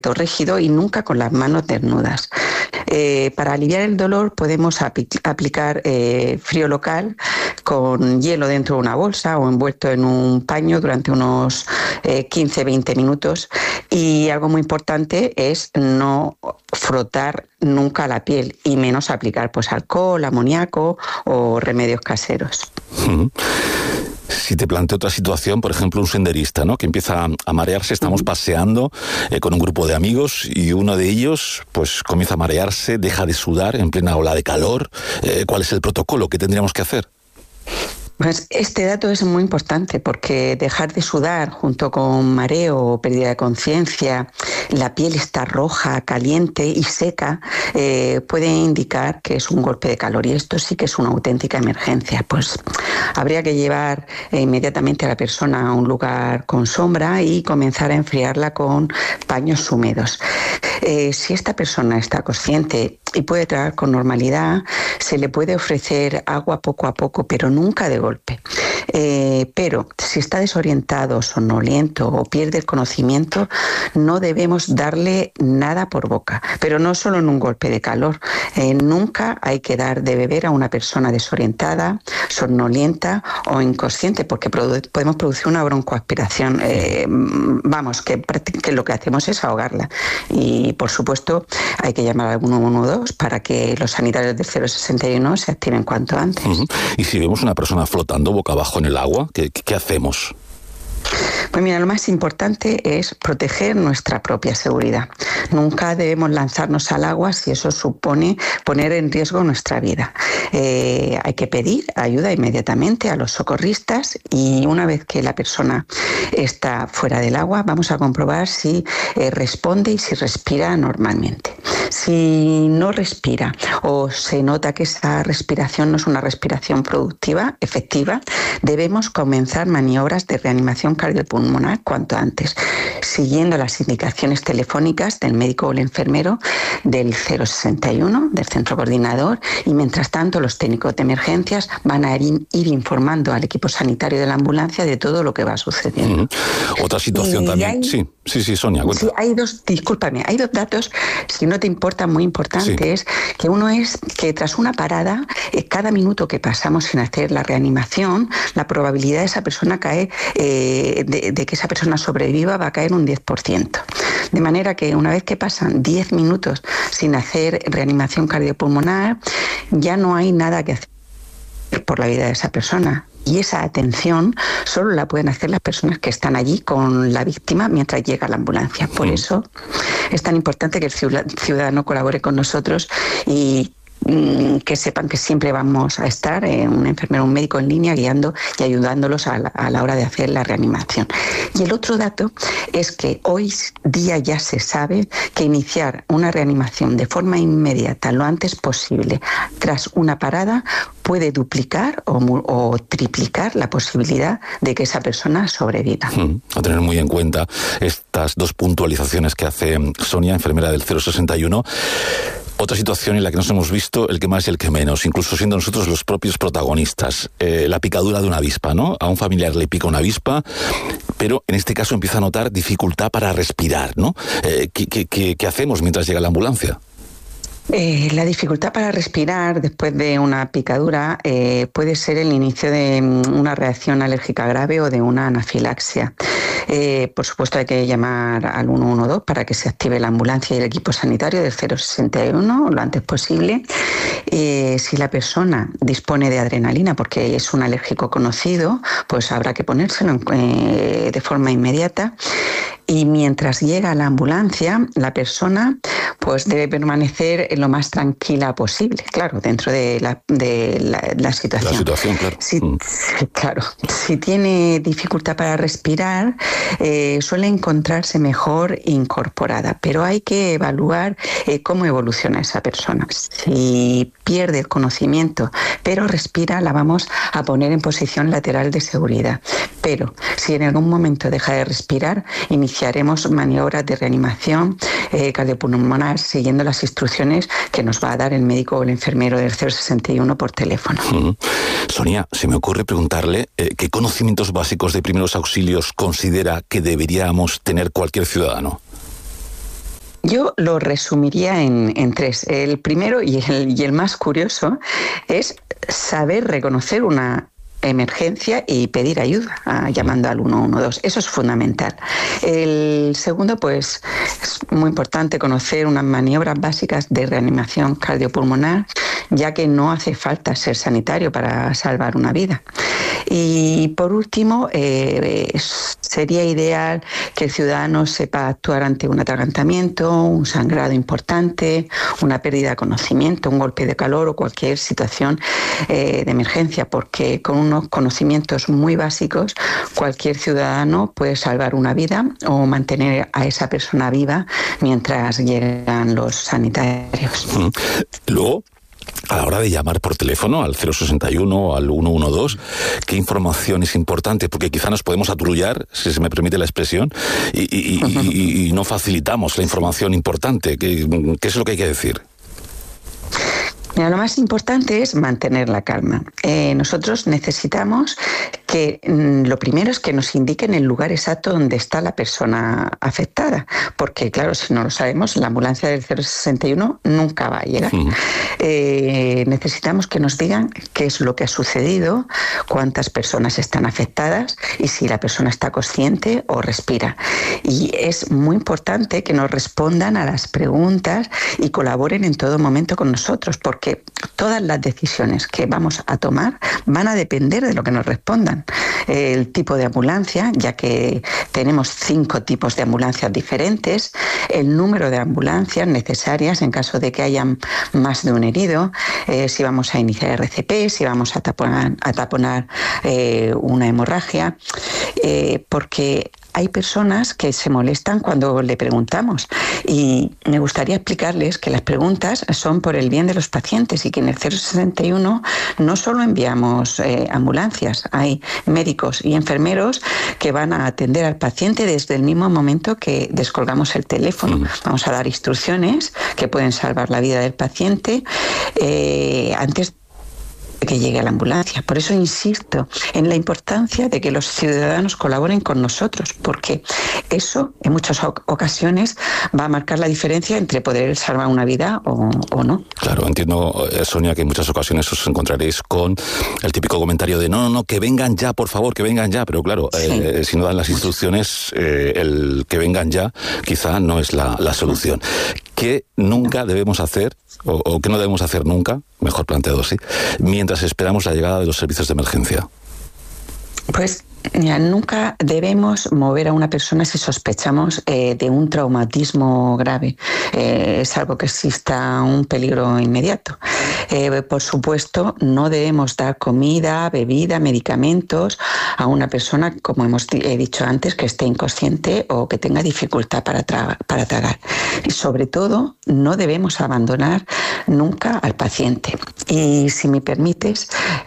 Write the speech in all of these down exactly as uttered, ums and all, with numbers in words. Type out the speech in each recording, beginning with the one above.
rígido y nunca con las manos desnudas. Eh, para aliviar el dolor podemos apl- aplicar eh, frío local con hielo dentro de una bolsa o envuelto en un paño durante unos eh, quince a veinte minutos. Y algo muy importante es no frotar nunca la piel y menos aplicar pues alcohol, amoníaco o remedios caseros. Mm. Si te planteo otra situación, por ejemplo, un senderista, ¿no?, que empieza a marearse, estamos paseando eh, con un grupo de amigos y uno de ellos pues comienza a marearse, deja de sudar en plena ola de calor. Eh, ¿Cuál es el protocolo que tendríamos que hacer? Pues este dato es muy importante porque dejar de sudar junto con mareo o pérdida de conciencia, la piel está roja, caliente y seca, eh, puede indicar que es un golpe de calor y esto sí que es una auténtica emergencia. Pues habría que llevar eh, inmediatamente a la persona a un lugar con sombra y comenzar a enfriarla con paños húmedos. Eh, si esta persona está consciente y puede tragar con normalidad, se le puede ofrecer agua poco a poco, pero nunca de golpe. Eh, pero si está desorientado, somnoliento o pierde el conocimiento, no debemos darle nada por boca, pero no solo en un golpe de calor. Eh, nunca hay que dar de beber a una persona desorientada, somnolienta o inconsciente, porque produ- podemos producir una broncoaspiración. Eh, vamos, que, que lo que hacemos es ahogarla. Y por supuesto hay que llamar al uno uno dos para que los sanitarios del cero sesenta y uno se activen cuanto antes. Uh-huh. Y si vemos una persona flotando boca abajo en el agua, ¿qué, qué hacemos? Pues mira, lo más importante es proteger nuestra propia seguridad. Nunca debemos lanzarnos al agua si eso supone poner en riesgo nuestra vida. Eh, hay que pedir ayuda inmediatamente a los socorristas y una vez que la persona está fuera del agua vamos a comprobar si eh, responde y si respira normalmente. Si no respira o se nota que esa respiración no es una respiración productiva, efectiva, debemos comenzar maniobras de reanimación cardiopulmonar cuanto antes, siguiendo las indicaciones telefónicas del médico o el enfermero del cero sesenta y uno, del centro coordinador, y mientras tanto los técnicos de emergencias van a ir, ir informando al equipo sanitario de la ambulancia de todo lo que va sucediendo. Uh-huh. Otra situación y también, hay, sí, sí, sí, Sonia, cuenta. Sí, hay dos, discúlpame, hay dos datos, si no te importa, muy importantes, sí. Que uno es que tras una parada, eh, cada minuto que pasamos sin hacer la reanimación, la probabilidad de esa persona caer, eh, de, de que esa persona sobreviva va a caer un diez por ciento. De manera que una vez que pasan diez minutos sin hacer reanimación cardiopulmonar, ya no hay nada que hacer por la vida de esa persona. Y esa atención solo la pueden hacer las personas que están allí con la víctima mientras llega la ambulancia. Por mm. eso es tan importante que el ciudadano colabore con nosotros y que sepan que siempre vamos a estar, eh, un enfermero, un médico en línea guiando y ayudándolos a la, a la hora de hacer la reanimación. Y el otro dato es que hoy día ya se sabe que iniciar una reanimación de forma inmediata, lo antes posible, tras una parada, puede duplicar o, o triplicar la posibilidad de que esa persona sobreviva. Hmm, a tener muy en cuenta estas dos puntualizaciones que hace Sonia, enfermera del cero sesenta y uno. Otra situación en la que nos hemos visto el que más y el que menos, incluso siendo nosotros los propios protagonistas. Eh, la picadura de una avispa, ¿no? A un familiar le pica una avispa, pero en este caso empieza a notar dificultad para respirar, ¿no? Eh, ¿qué, qué, qué, ¿Qué hacemos mientras llega la ambulancia? Eh, la dificultad para respirar después de una picadura eh, puede ser el inicio de una reacción alérgica grave o de una anafilaxia. Eh, por supuesto hay que llamar al uno uno dos para que se active la ambulancia y el equipo sanitario del cero sesenta y uno lo antes posible. Eh, si la persona dispone de adrenalina porque es un alérgico conocido, pues habrá que ponérselo eh, de forma inmediata. Y mientras llega la ambulancia, la persona pues debe permanecer lo más tranquila posible, claro, dentro de la, de la, la situación. La situación, claro. Si, mm. Claro. Si tiene dificultad para respirar, eh, suele encontrarse mejor incorporada, pero hay que evaluar eh, cómo evoluciona esa persona. Si pierde el conocimiento, pero respira, la vamos a poner en posición lateral de seguridad. Pero si en algún momento deja de respirar, iniciaremos maniobras de reanimación eh, cardiopulmonar siguiendo las instrucciones que nos va a dar el médico o el enfermero del cero sesenta y uno por teléfono. Uh-huh. Sonia, se me ocurre preguntarle eh, ¿qué conocimientos básicos de primeros auxilios considera que deberíamos tener cualquier ciudadano? Yo lo resumiría en, en tres. El primero y el, y el más curioso es saber reconocer una emergencia y pedir ayuda, ah, llamando al uno uno dos. Eso es fundamental. El segundo, pues, es muy importante conocer unas maniobras básicas de reanimación cardiopulmonar, ya que no hace falta ser sanitario para salvar una vida. Y por último, eh, sería ideal que el ciudadano sepa actuar ante un atragantamiento, un sangrado importante, una pérdida de conocimiento, un golpe de calor o cualquier situación eh, de emergencia, porque con unos conocimientos muy básicos cualquier ciudadano puede salvar una vida o mantener a esa persona viva mientras llegan los sanitarios. Luego, a la hora de llamar por teléfono al cero sesenta y uno, al uno uno dos, ¿qué información es importante? Porque quizá nos podemos aturullar, si se me permite la expresión, y, y, uh-huh. y, y no facilitamos la información importante. ¿Qué, qué es lo que hay que decir? Mira, lo más importante es mantener la calma. Eh, nosotros necesitamos que mm, lo primero es que nos indiquen el lugar exacto donde está la persona afectada, porque claro, si no lo sabemos, la ambulancia del cero sesenta y uno nunca va a llegar. Uh-huh. Eh, necesitamos que nos digan qué es lo que ha sucedido, cuántas personas están afectadas y si la persona está consciente o respira. Y es muy importante que nos respondan a las preguntas y colaboren en todo momento con nosotros, porque que todas las decisiones que vamos a tomar van a depender de lo que nos respondan. El tipo de ambulancia, ya que tenemos cinco tipos de ambulancias diferentes, el número de ambulancias necesarias en caso de que haya más de un herido, eh, si vamos a iniciar R C P, si vamos a taponar, a taponar eh, una hemorragia, eh, porque hay personas que se molestan cuando le preguntamos y me gustaría explicarles que las preguntas son por el bien de los pacientes y que en el cero sesenta y uno no solo enviamos eh, ambulancias, hay médicos y enfermeros que van a atender al paciente desde el mismo momento que descolgamos el teléfono. Mm. Vamos a dar instrucciones que pueden salvar la vida del paciente eh, antes que llegue a la ambulancia. Por eso insisto en la importancia de que los ciudadanos colaboren con nosotros, porque eso en muchas ocasiones va a marcar la diferencia entre poder salvar una vida o, o no. Claro, entiendo, Sonia, que en muchas ocasiones os encontraréis con el típico comentario de no, no, no, que vengan ya, por favor, que vengan ya, pero claro, sí. eh, si no dan las instrucciones, eh, el que vengan ya quizá no es la, la solución. ¿Qué nunca debemos hacer, o, o qué no debemos hacer nunca, mejor planteado así, mientras esperamos la llegada de los servicios de emergencia? Pues ya, nunca debemos mover a una persona si sospechamos eh, de un traumatismo grave, eh, salvo que exista un peligro inmediato. Eh, por supuesto, no debemos dar comida, bebida, medicamentos a una persona, como hemos he dicho antes, que esté inconsciente o que tenga dificultad para, tra- para tragar. Y sobre todo, no debemos abandonar nunca al paciente. Y si me permites,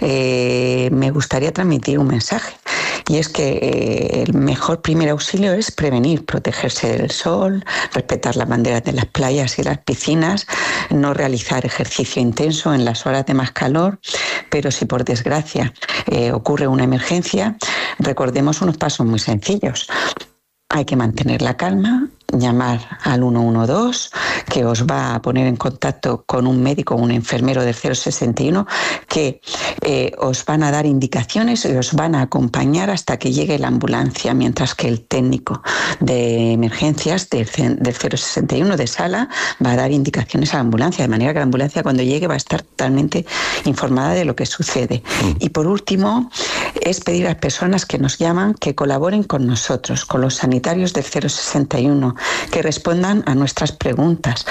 eh, me gustaría transmitir un mensaje. Y es que eh, el mejor primer auxilio es prevenir, protegerse del sol, respetar las banderas de las playas y las piscinas, no realizar ejercicio intenso en las horas de más calor, pero si por desgracia eh, ocurre una emergencia, recordemos unos pasos muy sencillos. Hay que mantener la calma, llamar al uno uno dos, que os va a poner en contacto con un médico o un enfermero del cero sesenta y uno, que eh, os van a dar indicaciones y os van a acompañar hasta que llegue la ambulancia, mientras que el técnico de emergencias del, del cero sesenta y uno de sala va a dar indicaciones a la ambulancia, de manera que la ambulancia cuando llegue va a estar totalmente informada de lo que sucede. Mm. Y por último, es pedir a las personas que nos llaman que colaboren con nosotros, con los sanitarios del cero sesenta y uno, que respondan a nuestras preguntas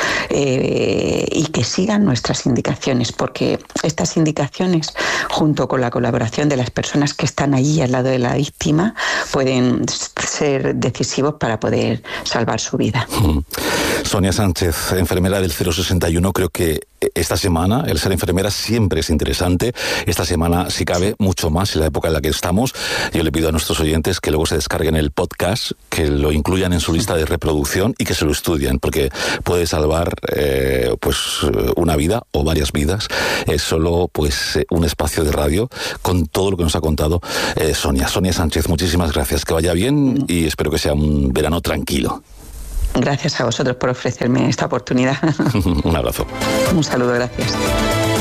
eh, y que sigan nuestras indicaciones, porque estas indicaciones, junto con la colaboración de las personas que están allí al lado de la víctima, pueden ser decisivos para poder salvar su vida. Sonia Sánchez, enfermera del cero sesenta y uno, creo que esta semana el ser enfermera siempre es interesante. Esta semana, si cabe, mucho más en la época en la que estamos. Yo le pido a nuestros oyentes que luego se descarguen el podcast, que lo incluyan en su lista de reproducción y que se lo estudien, porque puede salvar eh, pues una vida o varias vidas. Es solo pues un espacio de radio con todo lo que nos ha contado eh, Sonia. Sonia Sánchez, muchísimas gracias. Que vaya bien y espero que sea un verano tranquilo. Gracias a vosotros por ofrecerme esta oportunidad. Un abrazo. Un saludo, gracias.